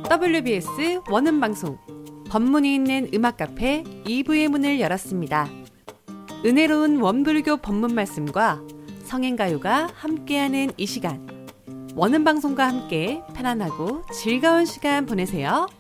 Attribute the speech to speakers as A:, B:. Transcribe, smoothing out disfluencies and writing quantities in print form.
A: WBS 원음방송 법문이 있는 음악카페 2부의 문을 열었습니다. 은혜로운 원불교 법문 말씀과 성행가요가 함께하는 이 시간, 원음방송과 함께 편안하고 즐거운 시간 보내세요.